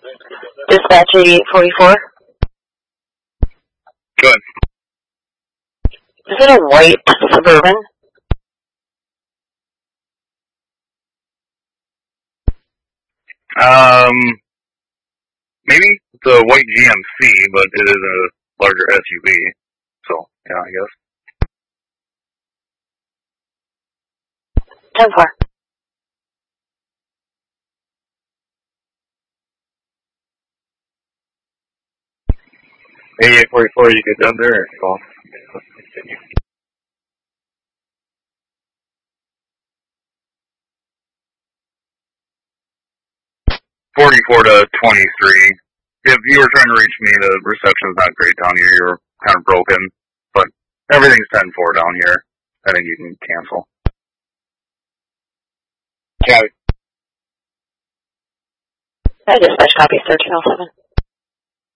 Dispatch 8844. Good. Is it a white Suburban? Maybe it's a white GMC, but it is a larger SUV. So, yeah, I guess. 10-4. Hey, 844, you get down there or call? 44 to 23. If you were trying to reach me, the reception's not great down here. You're kind of broken, but everything's 10-4 down here. I think you can cancel. Dispatch copy 1307.